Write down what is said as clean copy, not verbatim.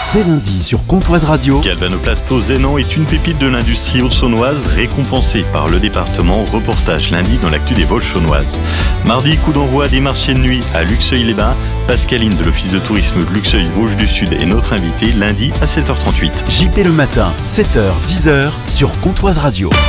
Dès lundi sur Comtoise Radio, Galvanoplasto Zénan est une pépite de l'industrie haute-saônoise récompensée par le département. Reportage lundi dans l'actu des Vosges saônoises. Mardi, coup d'envoi des marchés de nuit à Luxeuil-les-Bains. Pascaline de l'Office de tourisme de Luxeuil-Vosges du Sud est notre invitée lundi à 7h38. JP le matin, 7h, 10h sur Comtoise Radio.